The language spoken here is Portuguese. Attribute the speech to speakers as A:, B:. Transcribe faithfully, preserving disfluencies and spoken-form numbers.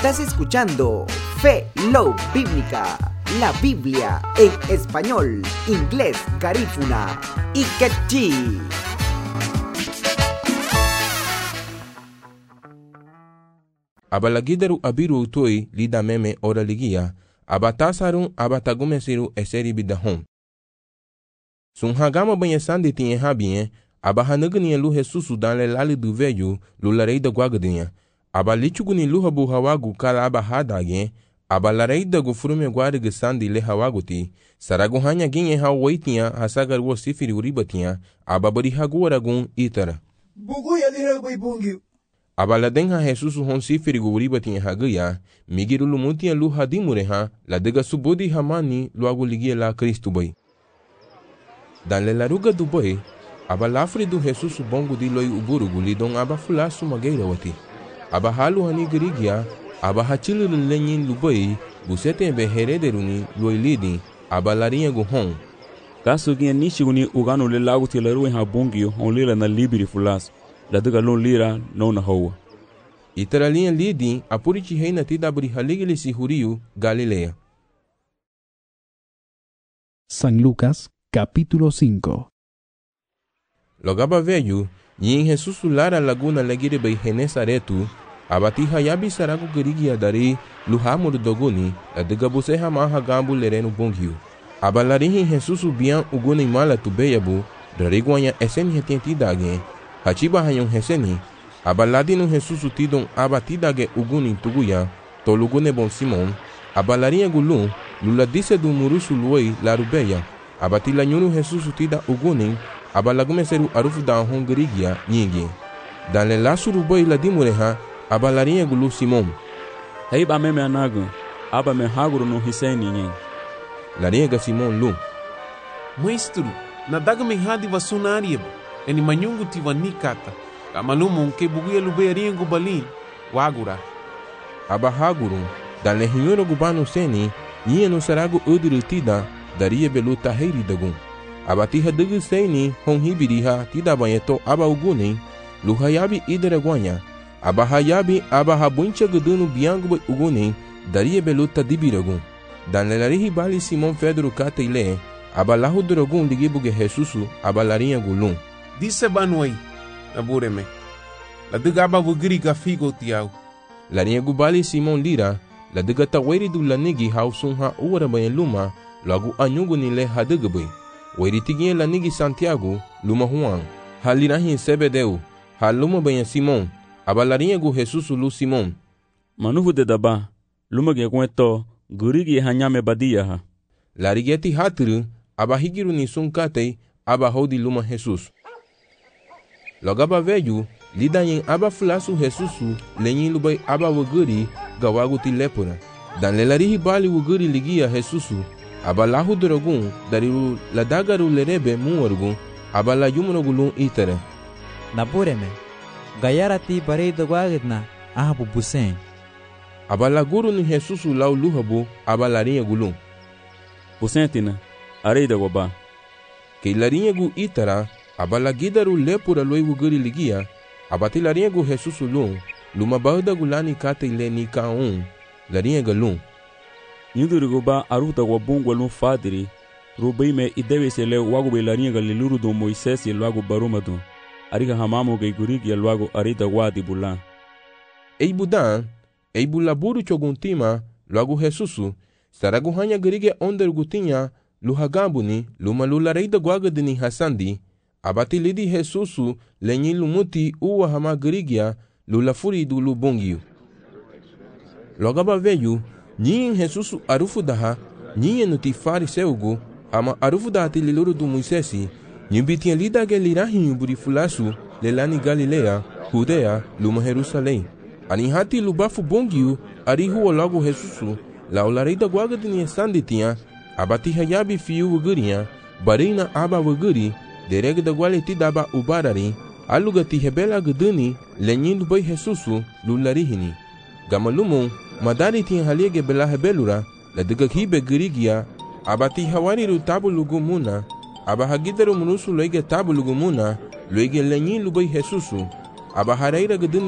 A: Estás escuchando Fe Love Bíblica, la Biblia en español, inglés, garífuna y quechí.
B: Abalagidaru abiru utoi lida meme ora ligia, abatasaru abatagumesiru eseri bidahom. Sun hagama banhesandi tinha rabinha, abahanagania lu resusu dan lali do velho, lularei da guagadinha. Abalichuguni lu habu hawagu kala abahadagen, abalarei da gufurume guarga sandi le hawaguti, saraguhanya ginhe hawaitinha, hasagaru osifiri uribatinha, ababari haguaragun itara.
C: Buguya liragui bungiu.
B: Abaladenha resusu honsifiri uribatinha hagaya, migiru lumutinha lu hadimureha, la dega subudi hamani luagu ligia la Cristo bai. Dan le laruga do boi, abalafre do resusu bongo di loi uburugu lidon abafulasu mageira wati. Abahalu hani gerigia, abahatilu lenyin lubai, busete be herederuni loi lidi, abalarinha guhon.
D: Kaso ginha nishiguni ugano le lagu tilaru en habungio, on lira na libiri fulasu, la dega lon lira non na hoa.
B: Itaralinha lidi, apuriti reina tidabri haligili sihuriu, Galilea.
E: San Lucas, capítulo cinco.
B: Logaba velho, e em Jesus lara laguna legire bei Genesaretu, abati hayabi saragu gerigi adari, luhamur doguni, la degabuse hamaha gambu lereno bonghiu. Abalarihi Jesus bian uguni mala tubeyabu, dariguanya esen retentidage, hachiba hayon heseni, abaladi no Jesus tidon abatidage uguni tuguya, tolugune bon Simon, abalarinha gulun, luladise do murusu luoi larubeya, abatila nyunu Jesus tida ugunin, abalagumeseru arufu da hongerigia nyingi. Dan le lasuru boi la dimureha, abalarinha gulu Simon.
D: Hei ba meme anago, aba me haguru no hiseni nyen.
B: Larinha Simon lu.
C: Maestro, nadaga me hadi vasunarieba, eni manyungu tivanikata, kamalumu ke buguya lubearinha gubalin, wagura.
B: Aba haguru, dan le hinyoro gubano seni, nyia no sarago udirutida, daria beluta heiri dagun. Abatiha degu seni hon hibiriha tida banyeto aba ugunin, luhayabi ideraguanya, abahayabi abahabuncha gudunu biangu ugunin, daria beluta dibiragun. Dan lelarihi bali Simon Pedro kata ile, abalahu duragun ligibuge Jesusu, abalarinha gulun.
C: Disse banuai, abureme. La dega aba vugiri gafigo tiau.
B: Larinha gubali Simon lira, la dega taweri du lanigi hausunha uara baneluma, logo anyugu nile hadegabui. Wairitigin lanigi Santiago, luma Juan, halirahin Sebedeu, haluma banha Simon, abalarinha gu Jesus lu Simon.
D: Manuvu de daba, luma ge kueto, gurigi hanyame badia ha.
B: Larigeti hatru, abahigiru ni sunkatei, abahodi luma Jesus. Logaba velho, lidayin abafulasu Jesusu, lenyin lubai abawaguri, gawagu tilepura. Dan lelarihi bali wuguri ligia Jesusu, abalahu drogun dariru ladagaru lerebe muorgun abala yumrogulun itere.
F: Nabureme, gayarati barei do guagna ahabu busen.
B: Abala guru ni Jesusu lau luhabu abalarinha gulun.
D: Busentina, arei da goba.
B: Que larinha gu itara, abala gidaru lepura loi wuguri ligia, abatilarinha gu Jesusu lun, luma bahda gulani kate ileni kaun, larinha galun.
D: Nyuduru goba aruta wa bungwa lu fadiri, rubai me idewe se le wago be larinha galiluru do Moisés e luago barumadu, ariga hamamo ge gurigi e luago arita wadi bulan.
B: Ei budan, ei bulaburu choguntima, luago Jesusu, saragu hanya gerige onder gutinha, luhagambuni, luma lulareida guagadini hasandi, abati lidi Jesusu, lenyi lumuti uwa hama gerigia, lulafuri du lubongiu. Logaba veyu, Nyin Jesusu arufu daha, nyin nuti fariseugu, ama arufu daha tililuru do Moisesi, nyibitinha lidage lirahin burifulasu, lelani Galilea, Judea, luma Jerusalém. Anihati lubafu bongiu, arihu logo Jesusu, laularida guagadini sanditinha, abati hayabi fiu wugurinha, barina aba wuguri, dereg da gualeti daba ubararin, alugati rebela guduni, lenyin lubai Jesusu, lularihini. Gamalumon, madari tinha haliege bela hebelura, la dega hibe gerigia, abati hawariru tabu lugumuna, abahagidaru munusu loige tabu lugumuna, loige lenyin lubai Jesusu, abahareira guduni